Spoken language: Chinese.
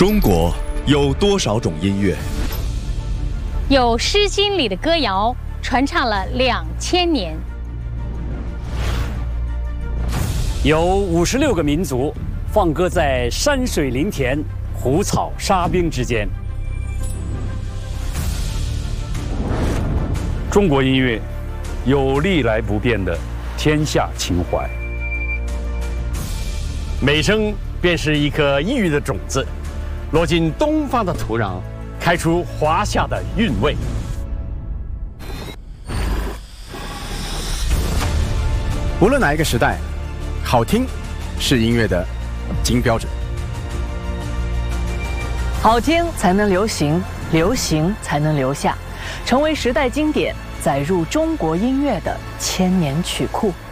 中国有多少种音乐？ 有《诗经》里的歌谣传唱了2000年。 有56个民族放歌在山水林田、湖草沙冰之间。 中国音乐有历来不变的天下情怀。 美声便是一颗异域的种子，落进东方的土壤，开出华夏的韵味。 无论哪一个时代，好听是音乐的金标准。 好听才能流行，流行才能留下，成为时代经典，载入中国音乐的千年曲库。